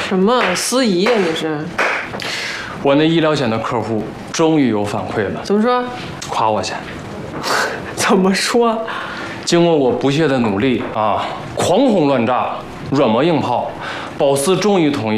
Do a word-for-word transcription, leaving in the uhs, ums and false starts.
什么司仪呀？你是？ 我那医疗险的客户终于有反馈了。 怎么说？ 夸我去。 怎么说？ 经过我不懈的努力啊，狂轰乱炸，软磨硬泡，保司终于同意。